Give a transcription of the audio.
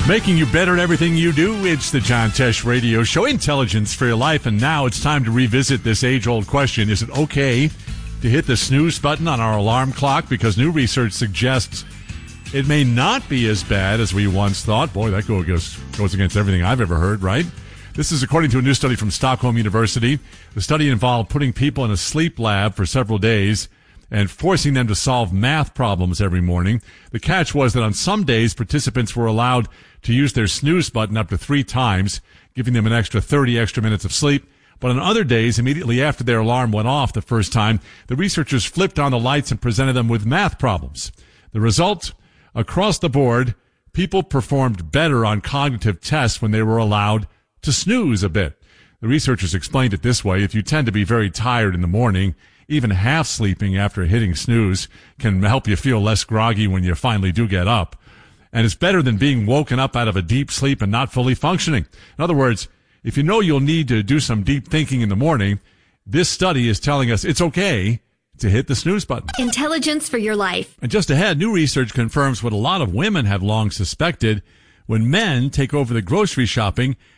Making you better at everything you do. It's the John Tesh Radio Show, Intelligence for Your Life. And now it's time to revisit this age-old question. Is it okay to hit the snooze button on our alarm clock? Because new research suggests it may not be as bad as we once thought. Boy, that goes against everything I've ever heard, right? This is according to a new study from Stockholm University. The study involved putting people in a sleep lab for several days and forcing them to solve math problems every morning. The catch was that on some days, participants were allowed to use their snooze button up to 3 times, giving them an extra 30 extra minutes of sleep. But on other days, immediately after their alarm went off the first time, the researchers flipped on the lights and presented them with math problems. The result? Across the board, people performed better on cognitive tests when they were allowed to snooze a bit. The researchers explained it this way. If you tend to be very tired in the morning, even half sleeping after hitting snooze can help you feel less groggy when you finally do get up. And it's better than being woken up out of a deep sleep and not fully functioning. In other words, if you know you'll need to do some deep thinking in the morning, this study is telling us it's okay to hit the snooze button. Intelligence for your life. And just ahead, new research confirms what a lot of women have long suspected. When men take over the grocery shopping,